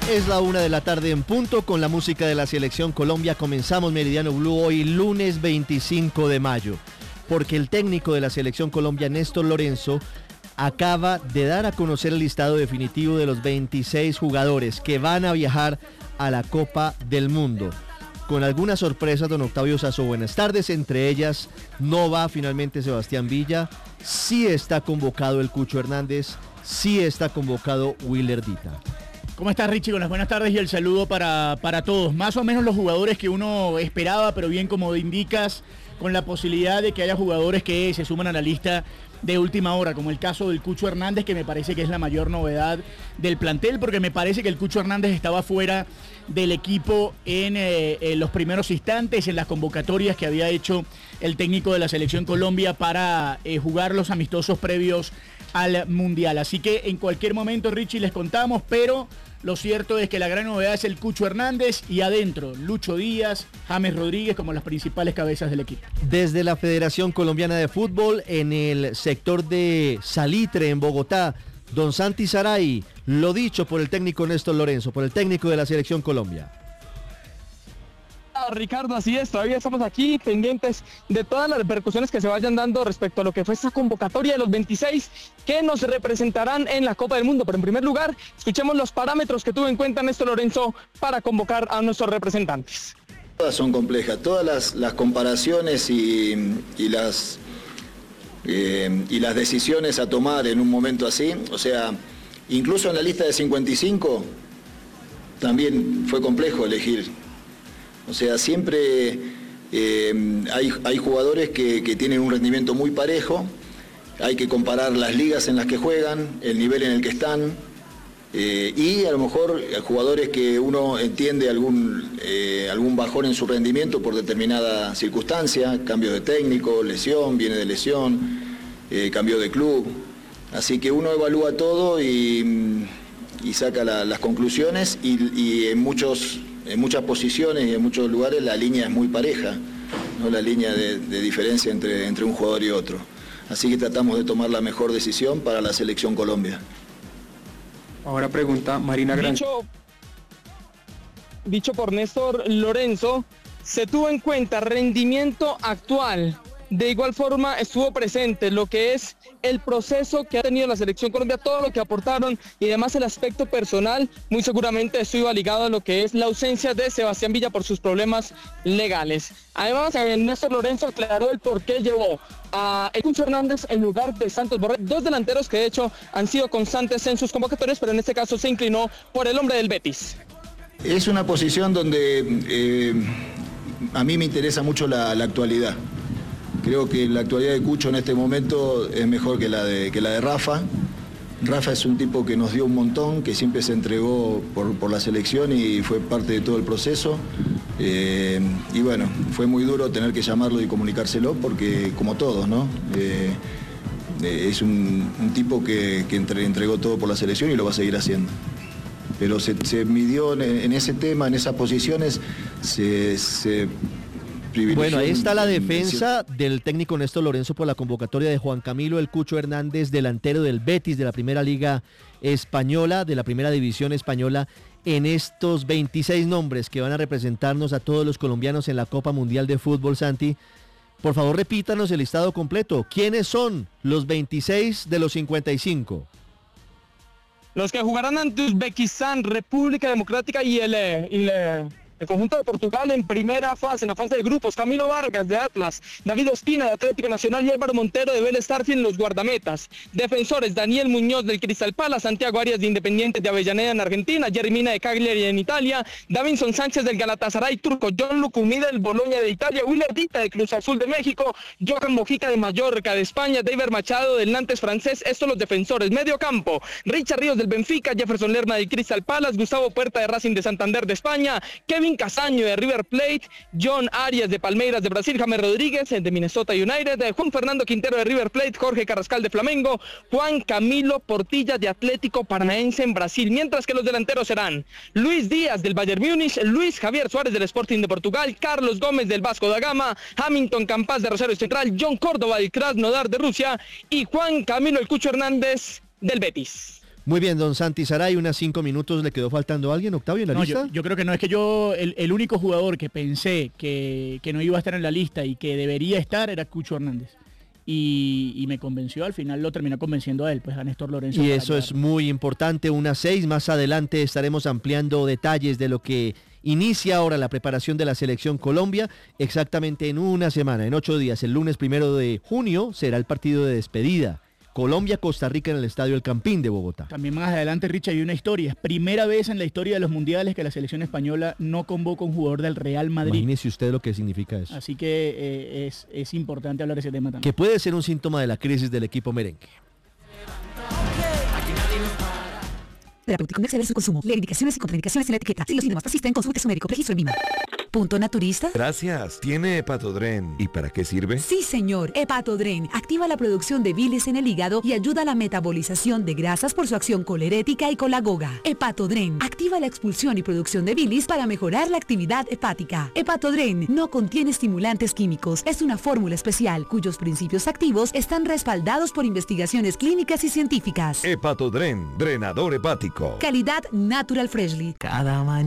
Es la 1 de la tarde en punto con la música de la Selección Colombia. Comenzamos Meridiano Blue hoy lunes 25 de mayo, porque el técnico de la Selección Colombia, Néstor Lorenzo, acaba de dar a conocer el listado definitivo de los 26 jugadores que van a viajar a la Copa del Mundo. Con algunas sorpresas, don Octavio Sazo, buenas tardes. Entre ellas, no va finalmente Sebastián Villa, sí está convocado el Cucho Hernández, sí está convocado Willer Dita. ¿Cómo estás, Richie? Con las buenas tardes y el saludo para todos. Más o menos los jugadores que uno esperaba, pero bien como indicas, con la posibilidad de que haya jugadores que se suman a la lista de última hora, como el caso del Cucho Hernández, que me parece que es la mayor novedad del plantel, porque me parece que el Cucho Hernández estaba fuera del equipo en los primeros instantes, en las convocatorias que había hecho el técnico de la Selección Colombia para jugar los amistosos previos al Mundial. Así que en cualquier momento, Richie, les contamos, pero lo cierto es que la gran novedad es el Cucho Hernández y adentro Lucho Díaz, James Rodríguez como las principales cabezas del equipo. Desde la Federación Colombiana de Fútbol, en el sector de Salitre, en Bogotá, don Santi Saray, lo dicho por el técnico Néstor Lorenzo, por el técnico de la Selección Colombia. Ricardo, así es, todavía estamos aquí pendientes de todas las repercusiones que se vayan dando respecto a lo que fue esta convocatoria de los 26 que nos representarán en la Copa del Mundo. Pero en primer lugar, escuchemos los parámetros que tuvo en cuenta Néstor Lorenzo para convocar a nuestros representantes. Todas son complejas, todas las comparaciones y las decisiones a tomar en un momento así, o sea, incluso en la lista de 55 también fue complejo elegir. O sea, siempre hay jugadores que tienen un rendimiento muy parejo, hay que comparar las ligas en las que juegan, el nivel en el que están, y a lo mejor jugadores que uno entiende algún bajón en su rendimiento por determinada circunstancia, cambio de técnico, lesión, viene de lesión, cambio de club. Así que uno evalúa todo y saca las conclusiones y en muchas posiciones y en muchos lugares la línea es muy pareja, ¿no? La línea de diferencia entre un jugador y otro. Así que tratamos de tomar la mejor decisión para la Selección Colombia. Ahora pregunta Marina Gran. Dicho por Néstor Lorenzo, se tuvo en cuenta rendimiento actual. De igual forma estuvo presente lo que es el proceso que ha tenido la Selección Colombia, todo lo que aportaron y además el aspecto personal. Muy seguramente esto iba ligado a lo que es la ausencia de Sebastián Villa por sus problemas legales. Además, Néstor Lorenzo aclaró el por qué llevó a Cucho Hernández en lugar de Santos Borré, dos delanteros que de hecho han sido constantes en sus convocatorias, pero en este caso se inclinó por el hombre del Betis. Es una posición donde a mí me interesa mucho la actualidad. Creo que la actualidad de Cucho en este momento es mejor que la de Rafa. Rafa es un tipo que nos dio un montón, que siempre se entregó por la selección y fue parte de todo el proceso. Y bueno, fue muy duro tener que llamarlo y comunicárselo porque, como todos, ¿no? Es un tipo que entregó todo por la selección y lo va a seguir haciendo. Pero se midió en ese tema, en esas posiciones, Bueno, ahí está la defensa del técnico Néstor Lorenzo por la convocatoria de Juan Camilo El Cucho Hernández, delantero del Betis de la Primera Liga Española, de la Primera División Española, en estos 26 nombres que van a representarnos a todos los colombianos en la Copa Mundial de Fútbol. Santi, por favor repítanos el listado completo. ¿Quiénes son los 26 de los 55? Los que jugarán ante Uzbekistán, República Democrática y el conjunto de Portugal en primera fase, en la fase de grupos: Camilo Vargas de Atlas, David Ospina de Atlético Nacional y Álvaro Montero de Vélez Sarsfield en los guardametas. Defensores: Daniel Muñoz del Crystal Palace, Santiago Arias de Independiente de Avellaneda en Argentina, Jerry Mina de Cagliari en Italia, Davinson Sánchez del Galatasaray turco, John Lucumida del Bologna de Italia, Willer Dita de Cruz Azul de México, Johan Mojica de Mallorca de España, David Machado del Nantes francés. Estos los defensores. Medio campo: Richard Ríos del Benfica, Jefferson Lerma del Crystal Palace, Gustavo Puerta de Racing de Santander de España, Kevin Casaño de River Plate, John Arias de Palmeiras de Brasil, James Rodríguez de Minnesota United, Juan Fernando Quintero de River Plate, Jorge Carrascal de Flamengo, Juan Camilo Portilla de Atlético Paranaense en Brasil, mientras que los delanteros serán Luis Díaz del Bayern Múnich, Luis Javier Suárez del Sporting de Portugal, Carlos Gómez del Vasco da Gama, Hamilton Campas de Rosario Central, John Córdoba del Krasnodar de Rusia y Juan Camilo El Cucho Hernández del Betis. Muy bien, don Santi Saray, unas 5 minutos. ¿Le quedó faltando alguien, Octavio, en la lista? Yo creo que no, es que el único jugador que pensé que no iba a estar en la lista y que debería estar era Cucho Hernández. Y me convenció, al final lo terminó convenciendo a él, pues a Néstor Lorenzo. Y eso es muy importante, unas 6. Más adelante estaremos ampliando detalles de lo que inicia ahora la preparación de la Selección Colombia, exactamente en una semana, en 8 días. El lunes 1 de junio será el partido de despedida. Colombia-Costa Rica en el Estadio El Campín de Bogotá. También más adelante, Richard, hay una historia. Es primera vez en la historia de los mundiales que la selección española no convoca un jugador del Real Madrid. Imagínese usted lo que significa eso. Así que es importante hablar de ese tema también. Que puede ser un síntoma de la crisis del equipo merengue. Terapéutico no exceder su consumo. Lee indicaciones y contraindicaciones en la etiqueta. Si los síntomas persisten, consulte a su médico. Registro en VIMA. ¿Punto naturista? Gracias. ¿Tiene Hepatodren? ¿Y para qué sirve? Sí, señor. Hepatodren activa la producción de bilis en el hígado y ayuda a la metabolización de grasas por su acción colerética y colagoga. Hepatodren activa la expulsión y producción de bilis para mejorar la actividad hepática. Hepatodren no contiene estimulantes químicos. Es una fórmula especial cuyos principios activos están respaldados por investigaciones clínicas y científicas. Hepatodren, drenador hepático. Calidad Natural Freshly. Cada mañana.